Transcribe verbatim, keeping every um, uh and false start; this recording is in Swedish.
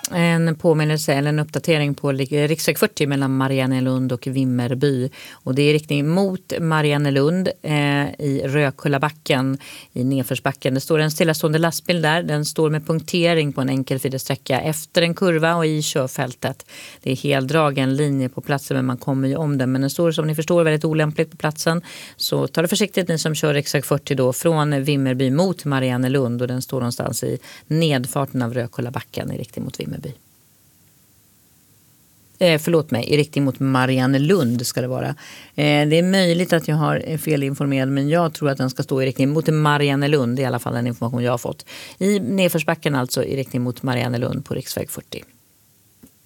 en påminnelse eller en uppdatering på riksväg fyrtio mellan Mariannelund och Vimmerby. Och det är i riktning mot Mariannelund eh, i Rökullabacken i nedförsbacken. Det står en stillastående lastbil där. Den står med punktering på en enkelfilig sträcka efter en kurva och i körfältet. Det är heldragen linje på platsen men man kommer ju om den. Men den står som ni förstår väldigt olämpligt på platsen. Så ta det försiktigt ni som kör riksväg fyrtio då från Vimmerby mot Mariannelund och den står någonstans i nedfarten av Rökullabacken i riktning mot Vimmerby. Eh, förlåt mig, i riktning mot Mariannelund ska det vara. Eh, det är möjligt att jag har fel informerad men jag tror att den ska stå i riktning mot Mariannelund, i alla fall den information jag har fått. I nedförsbacken alltså i riktning mot Mariannelund på riksväg fyrtio.